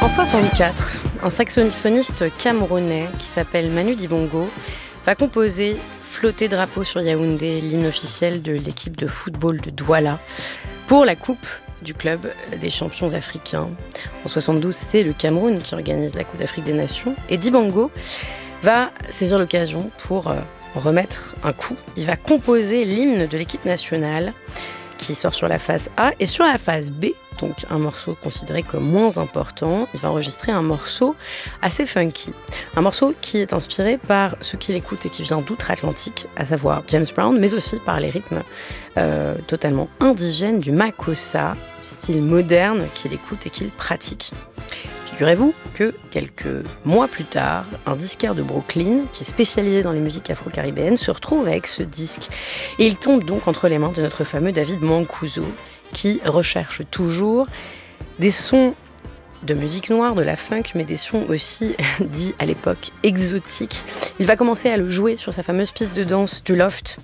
En 64, un saxophoniste camerounais qui s'appelle Manu Dibango va composer Flotter drapeau sur Yaoundé, l'hymne officiel de l'équipe de football de Douala, pour la Coupe du club des champions africains. En 72, c'est le Cameroun qui organise la Coupe d'Afrique des Nations. Et Dibango va saisir l'occasion pour remettre un coup. Il va composer l'hymne de l'équipe nationale qui sort sur la phase A. Et sur la phase B, donc un morceau considéré comme moins important, il va enregistrer un morceau assez funky. Un morceau qui est inspiré par ce qu'il écoute et qui vient d'outre-Atlantique, à savoir James Brown, mais aussi par les rythmes totalement indigènes du makossa, style moderne qu'il écoute et qu'il pratique. Figurez-vous que quelques mois plus tard, un disquaire de Brooklyn, qui est spécialisé dans les musiques afro-caribéennes, se retrouve avec ce disque. Et il tombe donc entre les mains de notre fameux David Mancuso, qui recherche toujours des sons de musique noire, de la funk, mais des sons aussi dits à l'époque exotiques. Il va commencer à le jouer sur sa fameuse piste de danse du Loft,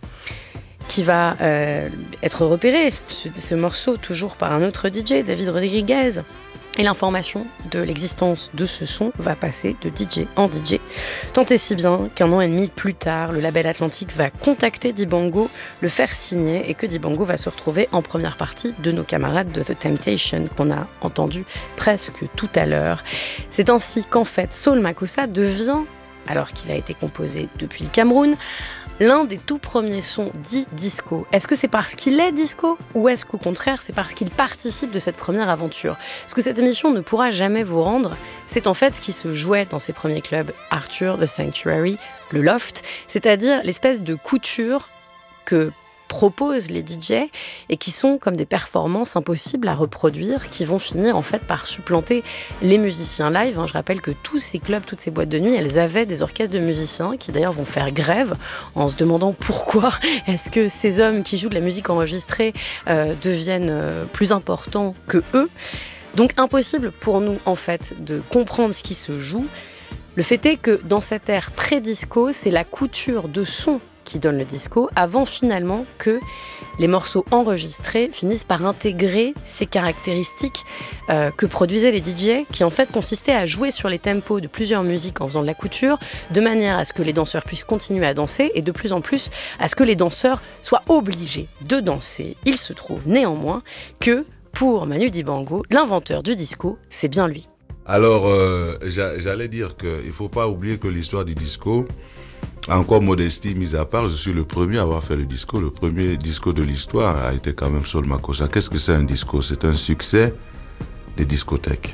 qui va être repéré, ce morceau, toujours par un autre DJ, David Rodriguez. Et l'information de l'existence de ce son va passer de DJ en DJ. Tant et si bien qu'un an et demi plus tard, le label Atlantique va contacter Dibango, le faire signer, et que Dibango va se retrouver en première partie de nos camarades de The Temptation qu'on a entendu presque tout à l'heure. C'est ainsi qu'en fait Soul Makossa devient, alors qu'il a été composé depuis le Cameroun, l'un des tout premiers sons dits disco. Est-ce que c'est parce qu'il est disco ou est-ce qu'au contraire c'est parce qu'il participe de cette première aventure ? Ce que cette émission ne pourra jamais vous rendre, c'est en fait ce qui se jouait dans ses premiers clubs, Arthur, The Sanctuary, le Loft, c'est-à-dire l'espèce de couture que proposent les DJ et qui sont comme des performances impossibles à reproduire, qui vont finir en fait par supplanter les musiciens live. Je rappelle que tous ces clubs, toutes ces boîtes de nuit, elles avaient des orchestres de musiciens qui d'ailleurs vont faire grève en se demandant pourquoi est-ce que ces hommes qui jouent de la musique enregistrée deviennent plus importants que eux. Donc impossible pour nous en fait de comprendre ce qui se joue. Le fait est que dans cette ère pré-disco, c'est la couture de son qui donne le disco, avant finalement que les morceaux enregistrés finissent par intégrer ces caractéristiques que produisaient les DJ, qui en fait consistaient à jouer sur les tempos de plusieurs musiques en faisant de la couture, de manière à ce que les danseurs puissent continuer à danser et de plus en plus à ce que les danseurs soient obligés de danser. Il se trouve néanmoins que pour Manu Dibango, l'inventeur du disco, c'est bien lui. Alors, j'allais dire qu'il ne faut pas oublier que l'histoire du disco, encore modestie mise à part, je suis le premier à avoir fait le disco. Le premier disco de l'histoire a été quand même Soul Makossa. Qu'est-ce que c'est un disco ? C'est un succès des discothèques.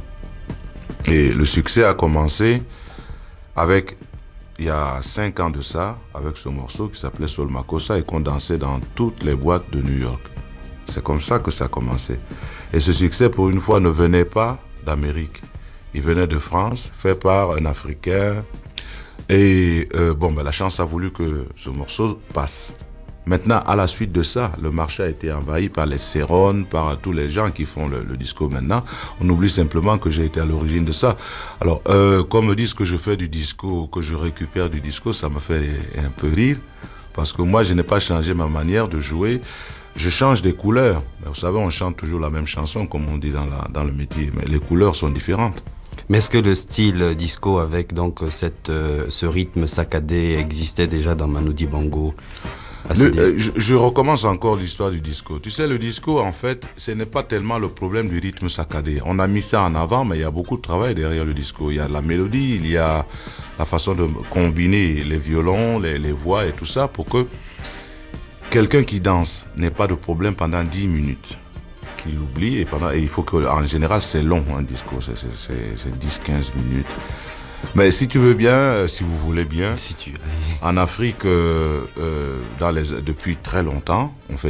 Et le succès a commencé avec, il y a 5 ans de ça, avec ce morceau qui s'appelait Soul Makossa et qu'on dansait dans toutes les boîtes de New York. C'est comme ça que ça a commencé. Et ce succès, pour une fois, ne venait pas d'Amérique. Il venait de France, fait par un Africain. Et la chance a voulu que ce morceau passe. Maintenant, à la suite de ça, le marché a été envahi par les Cérones, par tous les gens qui font le disco maintenant. On oublie simplement que j'ai été à l'origine de ça. Alors, qu'on me dise que je fais du disco, que je récupère du disco, ça me fait un peu rire. Parce que moi, je n'ai pas changé ma manière de jouer. Je change des couleurs. Mais vous savez, on chante toujours la même chanson, comme on dit dans le métier. Mais les couleurs sont différentes. Mais est-ce que le style disco avec donc ce rythme saccadé existait déjà dans Manu Dibango ? Je recommence encore l'histoire du disco. Tu sais, le disco, en fait, ce n'est pas tellement le problème du rythme saccadé. On a mis ça en avant, mais il y a beaucoup de travail derrière le disco. Il y a la mélodie, il y a la façon de combiner les violons, les voix et tout ça pour que quelqu'un qui danse n'ait pas de problème pendant 10 minutes. Qu'il oublie et il faut que, en général, c'est long un disco, c'est 10-15 minutes. Mais si tu veux bien, si vous voulez bien, en Afrique, depuis très longtemps, on fait